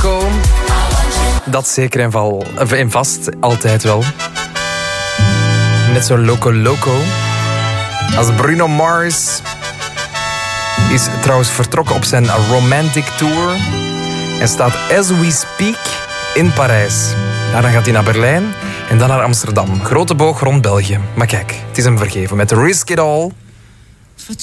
Loco. Dat zeker en vast, altijd wel. Net zo Loco. Als Bruno Mars is trouwens vertrokken op zijn Romantic Tour en staat as we speak in Parijs. Daarna gaat hij naar Berlijn en dan naar Amsterdam. Grote boog rond België. Maar kijk, het is hem vergeven met Risk It All.